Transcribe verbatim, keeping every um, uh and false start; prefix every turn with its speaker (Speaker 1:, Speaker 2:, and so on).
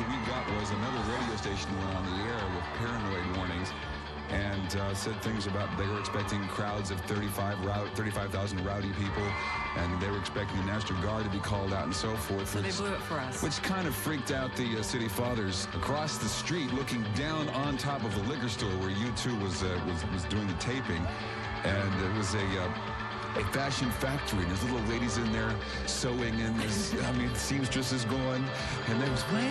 Speaker 1: that we got was another radio station went on the air with paranoid warnings and uh, said things about they were expecting crowds of thirty-five thousand rowdy people, and they were expecting the National Guard to be called out and so forth.
Speaker 2: So
Speaker 1: which,
Speaker 2: they blew it for us.
Speaker 1: Which kind of freaked out the uh, city fathers across the street, looking down on top of the liquor store where U two was, uh, was, was doing the taping. And it was a... Uh, a fashion factory, and there's little ladies in there sewing, and there's, I mean, seamstresses going, and there was,
Speaker 2: What?